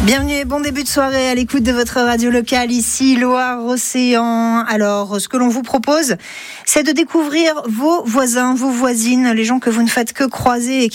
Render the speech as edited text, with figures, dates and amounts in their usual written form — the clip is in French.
Bienvenue et bon début de soirée à l'écoute de votre radio locale, ici Loire-Océan. Alors, ce que l'on vous propose, c'est de découvrir vos voisins, vos voisines, les gens que vous ne faites que croiser et